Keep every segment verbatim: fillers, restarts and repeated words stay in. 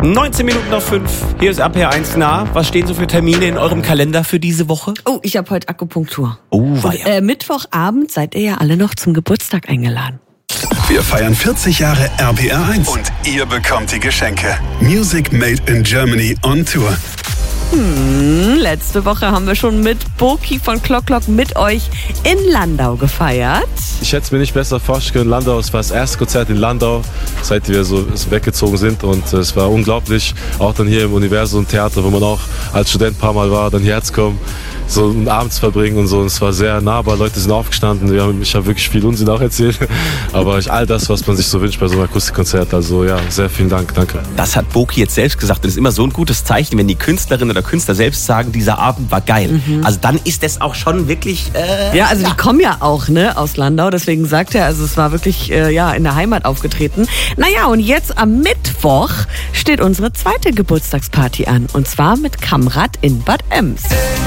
neunzehn Minuten nach fünf. Hier ist R P R eins nah. Was stehen so für Termine in eurem Kalender für diese Woche? Oh, ich habe heute Akupunktur. Oh, war ja. Äh, Mittwochabend seid ihr ja alle noch zum Geburtstag eingeladen. Wir feiern vierzig Jahre R P R eins. Und ihr bekommt die Geschenke. Music Made in Germany on Tour. Hm, letzte Woche haben wir schon mit Boki von Clock Clock mit euch in Landau gefeiert. Ich hätte es mir nicht besser vorstellen können. Landau, es war das erste Konzert in Landau, seit wir so weggezogen sind. Und es war unglaublich, auch dann hier im Universum Theater, wo man auch als Student ein paar Mal war, dann hierher zu kommen, so einen Abend zu verbringen und so. Und es war sehr nahbar, Leute sind aufgestanden. Wir haben, ich habe wirklich viel Unsinn auch erzählt. Aber ich, all das, was man sich so wünscht bei so einem Akustikkonzert. Also ja, sehr vielen Dank, danke. Das hat Boki jetzt selbst gesagt. Und es ist immer so ein gutes Zeichen, wenn die Künstlerin oder Künstler selbst sagen, dieser Abend war geil. Mhm. Also dann ist es auch schon wirklich... Äh, ja, also ja. Die kommen ja auch ne, aus Landau. Deswegen sagt er, also es war wirklich äh, ja, in der Heimat aufgetreten. Naja, und jetzt am Mittwoch steht unsere zweite Geburtstagsparty an. Und zwar mit Kamrat in Bad Ems.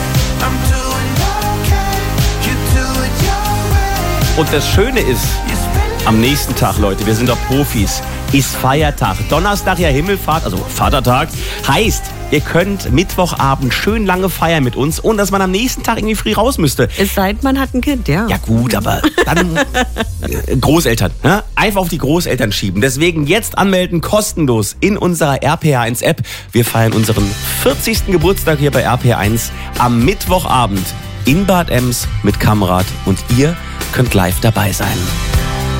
Und das Schöne ist, am nächsten Tag, Leute, wir sind doch Profis, ist Feiertag. Donnerstag ja Himmelfahrt, also Vatertag. Heißt, ihr könnt Mittwochabend schön lange feiern mit uns, ohne dass man am nächsten Tag irgendwie früh raus müsste. Es sei denn, man hat ein Kind, ja. Ja gut, aber dann äh, Großeltern. Ne? Einfach auf die Großeltern schieben. Deswegen jetzt anmelden, kostenlos in unserer R P R eins App. Wir feiern unseren vierzigsten Geburtstag hier bei R P R eins am Mittwochabend in Bad Ems mit Kamrat. Und ihr könnt live dabei sein.